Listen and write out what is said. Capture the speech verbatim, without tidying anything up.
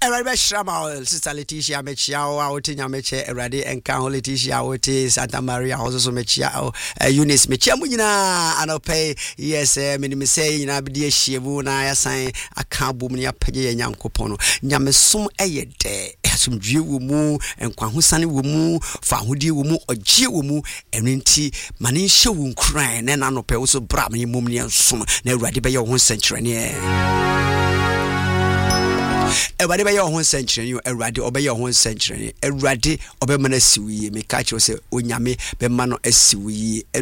Erade Shrama, Sister Leticia Mechiao, Otinya Meche, Erade and Count Leticia, Oti, Santa Maria, also Mechiao, Eunice Mechamuna, Anope, yes, Minimise, Nabdia Shivuna, sign a carbumia peggy and Yankopono, Yamasum Ayede, some Jew wumu, and Quahusani wumu, Fahudi wumu, or Jew wumu, and Rinti, Manisha wum crying, and Anope also Brahmi Mumni and Sum, never ready by your own century. Everybody by your own century, you eradi obey your own century, eradi obey manasiwi, me catch you say, Unyame, be mano esiwi.